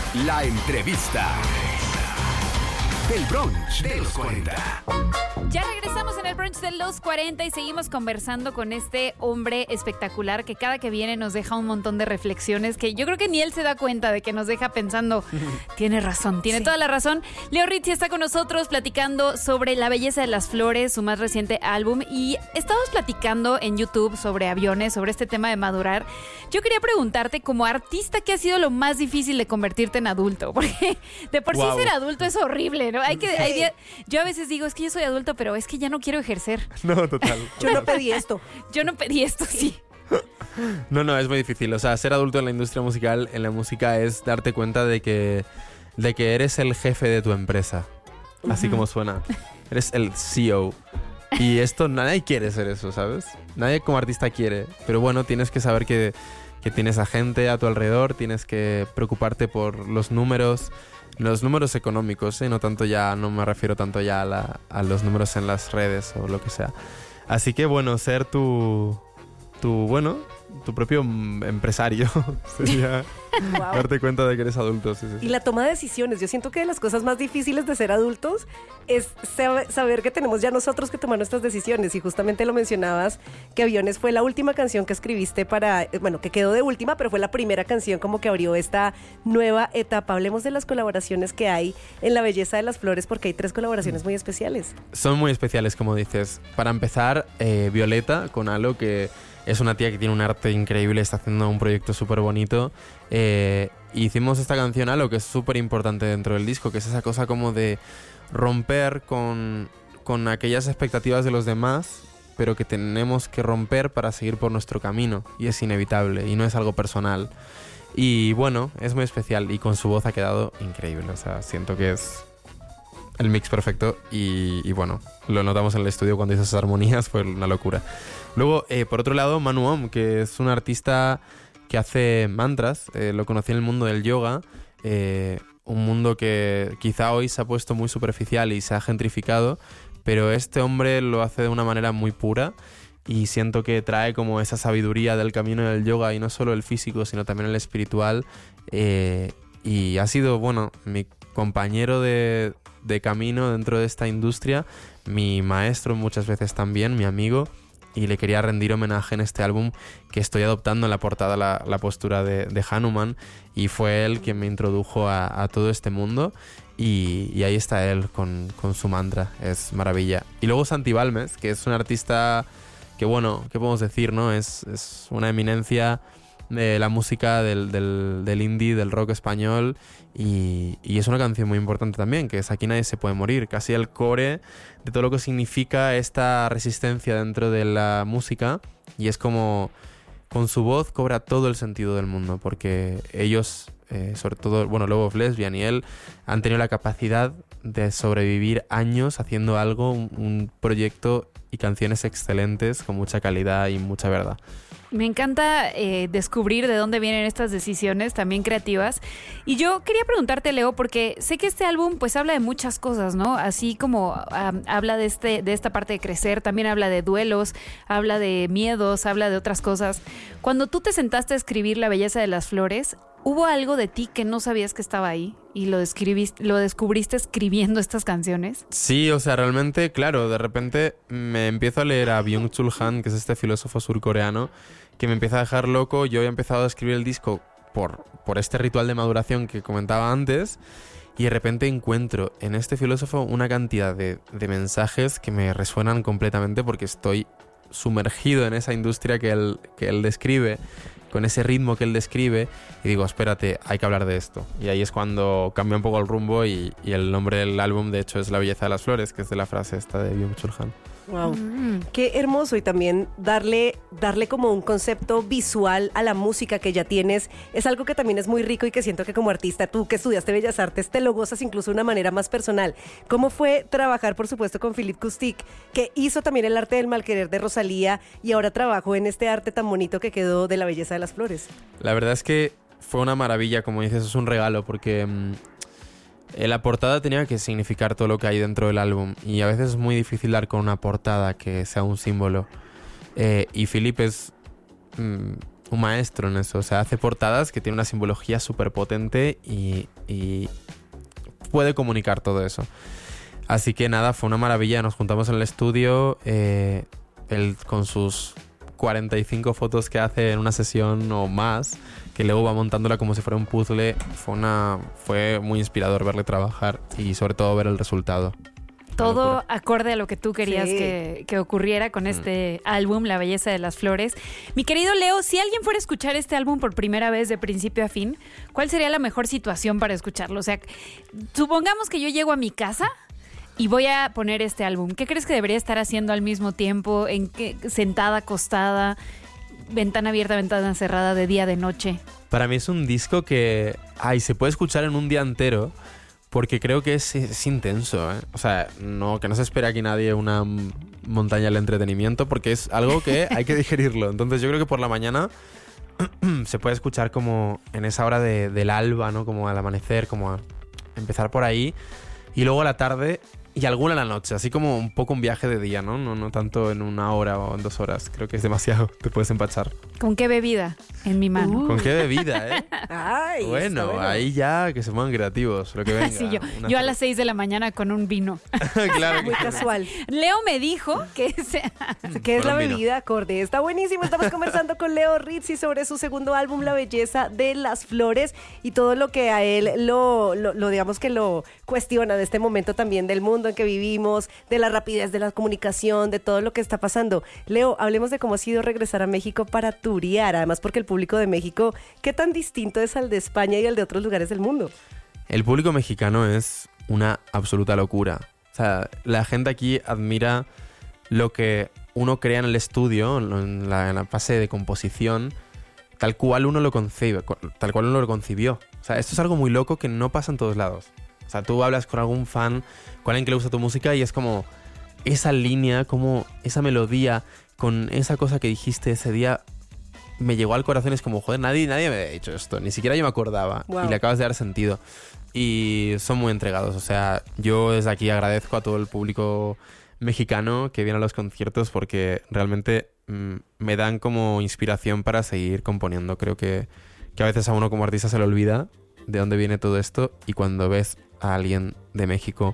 La entrevista del brunch de los 40. Ya regresamos en el brunch de los 40 y seguimos conversando con este hombre espectacular que cada que viene nos deja un montón de reflexiones que yo creo que ni él se da cuenta de que nos deja pensando. Tiene razón, tiene toda la razón. Leo Rizzi está con nosotros platicando sobre La belleza de las flores, su más reciente álbum, y estamos platicando en YouTube sobre aviones, sobre este tema de madurar. Yo quería preguntarte, como artista, ¿qué ha sido lo más difícil de convertirte en adulto? Porque de por sí ser adulto es horrible, ¿no? Yo a veces digo, es que yo soy adulto, pero es que ya no quiero ejercer. No, total. Yo no pedí esto. Yo no pedí esto, sí. No, es muy difícil. O sea, ser adulto en la industria musical, en la música, es darte cuenta de que eres el jefe de tu empresa. Así como suena. Eres el CEO. Y esto, nadie quiere ser eso, ¿sabes? Nadie como artista quiere. Pero bueno, tienes que saber que tienes a gente a tu alrededor, tienes que preocuparte por los números económicos, ¿eh? No me refiero tanto ya a los números en las redes o lo que sea. Así que bueno, ser tu propio empresario sería darte cuenta de que eres adulto. Sí. Y la toma de decisiones. Yo siento que de las cosas más difíciles de ser adultos es saber que tenemos ya nosotros que tomar nuestras decisiones. Y justamente lo mencionabas, que Aviones fue la última canción que escribiste que quedó de última, pero fue la primera canción como que abrió esta nueva etapa. Hablemos de las colaboraciones que hay en La belleza de las flores, porque hay 3 colaboraciones muy especiales. Son muy especiales, como dices. Para empezar, Violeta con Alo, que es una tía que tiene un arte increíble, está haciendo un proyecto súper bonito. Hicimos esta canción Alo, que es súper importante dentro del disco, que es esa cosa como de romper con aquellas expectativas de los demás, pero que tenemos que romper para seguir por nuestro camino. Y es inevitable, y no es algo personal. Y bueno, es muy especial, y con su voz ha quedado increíble. O sea, siento que es el mix perfecto y bueno, lo notamos en el estudio cuando hizo esas armonías, fue una locura. Luego, por otro lado, Manu Om, que es un artista que hace mantras, lo conocí en el mundo del yoga, un mundo que quizá hoy se ha puesto muy superficial y se ha gentrificado, pero este hombre lo hace de una manera muy pura y siento que trae como esa sabiduría del camino del yoga, y no solo el físico, sino también el espiritual, y ha sido, bueno, mi compañero de camino dentro de esta industria, mi maestro muchas veces también, mi amigo, y le quería rendir homenaje en este álbum, que estoy adoptando en la portada la postura de Hanuman, y fue él quien me introdujo a todo este mundo, y ahí está él con su mantra, es maravilla. Y luego Santi Balmes, que es un artista que, bueno, ¿qué podemos decir, no? Es una eminencia de la música del indie, del rock español, y es una canción muy importante también, que es Aquí nadie se puede morir, casi el core de todo lo que significa esta resistencia dentro de la música, y es como con su voz cobra todo el sentido del mundo, porque ellos, sobre todo, bueno, Love of Lesbian y él, han tenido la capacidad de sobrevivir años haciendo algo, un proyecto y canciones excelentes con mucha calidad y mucha verdad. Me encanta descubrir de dónde vienen estas decisiones también creativas. Y yo quería preguntarte, Leo, porque sé que este álbum pues habla de muchas cosas, ¿no? Así como habla de esta parte de crecer, también habla de duelos, habla de miedos, habla de otras cosas. Cuando tú te sentaste a escribir La belleza de las flores, ¿hubo algo de ti que no sabías que estaba ahí y lo descubriste escribiendo estas canciones? Sí, o sea, realmente, claro, de repente me empiezo a leer a Byung-Chul Han, que es este filósofo surcoreano, que me empieza a dejar loco. Yo he empezado a escribir el disco por este ritual de maduración que comentaba antes, y de repente encuentro en este filósofo una cantidad de mensajes que me resuenan completamente, porque estoy sumergido en esa industria que él describe, con ese ritmo que él describe, y digo, espérate, hay que hablar de esto. Y ahí es cuando cambia un poco el rumbo, y el nombre del álbum, de hecho, es La belleza de las flores, que es de la frase esta de Byung-Chul Han. Wow, qué hermoso. Y también darle como un concepto visual a la música que ya tienes es algo que también es muy rico, y que siento que como artista, tú que estudiaste Bellas Artes, te lo gozas incluso de una manera más personal. ¿Cómo fue trabajar, por supuesto, con Philippe Custic, que hizo también el arte del malquerer de Rosalía, y ahora trabajó en este arte tan bonito que quedó de La belleza de las flores? La verdad es que fue una maravilla, como dices, es un regalo, porque la portada tenía que significar todo lo que hay dentro del álbum, y a veces es muy difícil dar con una portada que sea un símbolo. Y Philip es un maestro en eso. O sea, hace portadas que tienen una simbología súper potente y puede comunicar todo eso. Así que nada, fue una maravilla. Nos juntamos en el estudio, él con sus 45 fotos que hace en una sesión o más, que luego va montándola como si fuera un puzzle. Fue muy inspirador verle trabajar y sobre todo ver el resultado. Todo acorde a lo que tú querías que ocurriera con este álbum, La Belleza de las Flores. Mi querido Leo, si alguien fuera a escuchar este álbum por primera vez de principio a fin, ¿cuál sería la mejor situación para escucharlo? O sea, supongamos que yo llego a mi casa y voy a poner este álbum. ¿Qué crees que debería estar haciendo al mismo tiempo? ¿En qué? ¿Sentada, acostada, ventana abierta, ventana cerrada, de día, de noche? Para mí es un disco que se puede escuchar en un día entero, porque creo que es intenso, ¿eh? O sea, que no se espera aquí nadie una montaña del entretenimiento, porque es algo que hay que digerirlo. Entonces yo creo que por la mañana se puede escuchar como en esa hora del alba, ¿no? Como al amanecer, como a empezar por ahí. Y luego a la tarde y alguna a la noche, así como un poco un viaje de día, ¿no? No tanto en 1 hora o en 2 horas. Creo que es demasiado, te puedes empachar. ¿Con qué bebida en mi mano? ¿Con qué bebida, eh? Ay, bueno, ahí ya que se pongan creativos, lo que venga. Sí, yo a las 6 de la mañana con un vino. Claro, muy casual. Leo me dijo que ¿Qué es la Con un vino. bebida acorde? Está buenísimo. Estamos conversando con Leo Rizzi sobre su segundo álbum, La Belleza de las Flores, y todo lo que a él lo digamos que lo cuestiona de este momento también del mundo en que vivimos, de la rapidez de la comunicación, de todo lo que está pasando. Leo, hablemos de cómo ha sido regresar a México para turiar, además porque el público de México, ¿qué tan distinto es al de España y al de otros lugares del mundo? El público mexicano es una absoluta locura. O sea, la gente aquí admira lo que uno crea en el estudio, en la fase de composición, tal cual uno lo concibe, tal cual uno lo concibió. O sea, esto es algo muy loco que no pasa en todos lados. O sea, tú hablas con algún fan, con alguien que le gusta tu música y es como esa línea, como esa melodía, con esa cosa que dijiste ese día, me llegó al corazón. Es como, joder, nadie me había dicho esto, ni siquiera yo me acordaba. Wow. Y le acabas de dar sentido. Y son muy entregados. O sea, yo desde aquí agradezco a todo el público mexicano que viene a los conciertos, porque realmente me dan como inspiración para seguir componiendo. Creo que a veces a uno como artista se le olvida de dónde viene todo esto, y cuando ves a alguien de México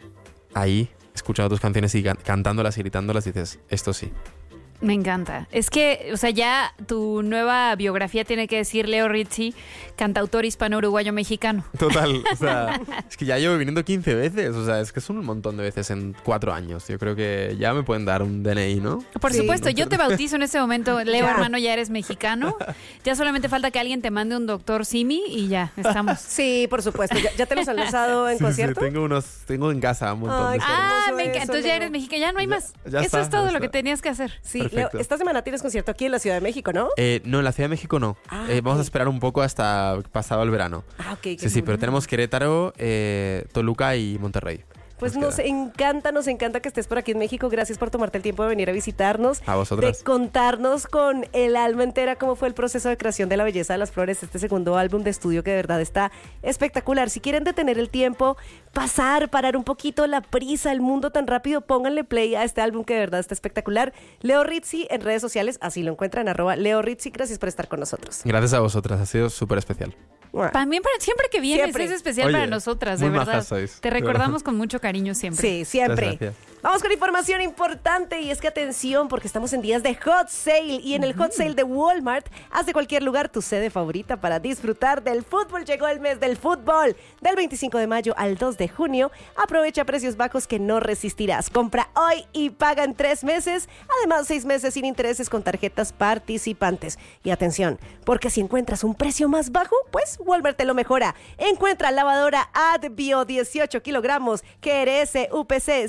ahí escuchando tus canciones y cantándolas y gritándolas, dices, esto sí. Me encanta. Es que, o sea, ya tu nueva biografía tiene que decir Leo Rizzi, cantautor hispano-uruguayo-mexicano. Total, o sea, es que ya llevo viniendo 15 veces, o sea, es que es un montón de veces en 4 años. Yo creo que ya me pueden dar un DNI, ¿no? Por Sí. supuesto, yo te bautizo en este momento. Leo, Ya. hermano, ya eres mexicano. Ya solamente falta que alguien te mande un doctor Simi y ya, estamos. Sí, por supuesto. ¿Ya te los han lanzado en Sí, concierto? tengo en casa un montón Ay, de qué estos. hermoso Venga, eso, entonces ya Leo. eres mexicano, ya no hay más. ya Eso está, es todo ya lo que está. tenías que hacer. Sí, Leo, Perfecto. esta semana tienes concierto aquí en la Ciudad de México, ¿no? No, en la Ciudad de México no. Vamos a esperar un poco hasta pasado el verano. Ah, ok. qué Sí, pero tenemos Querétaro, Toluca y Monterrey. Pues Nos queda. nos encanta que estés por aquí en México. Gracias por tomarte el tiempo de venir a visitarnos. A vosotras. De contarnos con el alma entera cómo fue el proceso de creación de La Belleza de las Flores, este segundo álbum de estudio que de verdad está espectacular. Si quieren detener el tiempo, parar un poquito la prisa, el mundo tan rápido, pónganle play a este álbum que de verdad está espectacular. Leo Rizzi en redes sociales, así lo encuentran, @Leo Rizzi. Gracias por estar con nosotros. Gracias a vosotras, ha sido súper especial. También siempre que vienes Siempre. es especial Oye, para nosotras, de muy verdad. majas sois. Te recordamos con mucho cariño siempre. Sí, siempre. Muchas gracias. Vamos con información importante, y es que atención, porque estamos en días de Hot Sale, y en el Hot Sale de Walmart, haz de cualquier lugar tu sede favorita para disfrutar del fútbol. Llegó el mes del fútbol. Del 25 de mayo al 2 de junio, aprovecha precios bajos que no resistirás. Compra hoy y paga en 3 meses, además 6 meses sin intereses con tarjetas participantes. Y atención, porque si encuentras un precio más bajo, pues Walmart te lo mejora. Encuentra lavadora AdBio 18 kilogramos, KRS UPC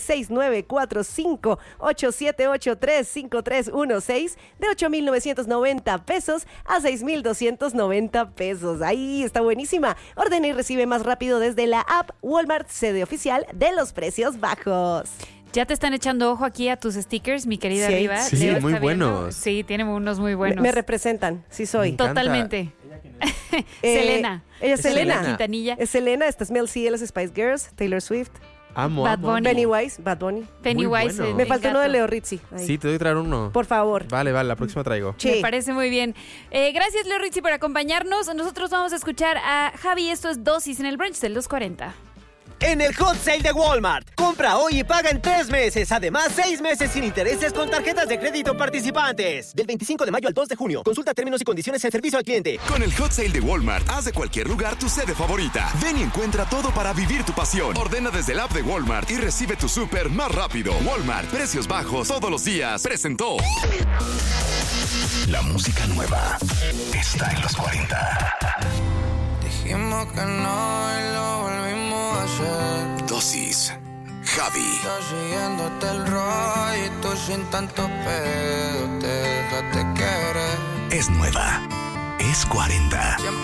6945-8783-5316 de 8,990 pesos a 6,290 pesos. Ahí está buenísima. Ordena y recibe más rápido desde la app Walmart, sede oficial de los precios bajos. Ya te están echando ojo aquí a tus stickers, mi querida Sí. Riva. Sí, Leo muy está viendo. buenos. Sí, tiene unos muy buenos. Me representan, sí soy. encanta. Totalmente. Eh, Selena. Ella es Selena. Quintanilla. Es Selena, esta es Mel C, los Spice Girls, Taylor Swift. Amo, Bad amo. Bunny. Pennywise, Bad Bunny. Pennywise. bueno. Me falta uno de gato. Leo Rizzi. Ahí. Sí, te doy que traer uno. Por favor. Vale, la próxima traigo. Sí. Me parece muy bien. Gracias, Leo Rizzi, por acompañarnos. Nosotros vamos a escuchar a Javi. Esto es Dosis en el brunch del 240. En el Hot Sale de Walmart. Compra hoy y paga en 3 meses. Además, 6 meses sin intereses con tarjetas de crédito participantes. Del 25 de mayo al 2 de junio. Consulta términos y condiciones en servicio al cliente. Con el Hot Sale de Walmart, haz de cualquier lugar tu sede favorita. Ven y encuentra todo para vivir tu pasión. Ordena desde el app de Walmart y recibe tu súper más rápido. Walmart, precios bajos todos los días. Presentó. La música nueva está en los 40. Dijimos que no y lo volvimos a hacer. Dosis. Javi. Yo siguiéndote el rollo y tú sin tanto pedo te dejaste querer. Es nueva. Es 40. Siempre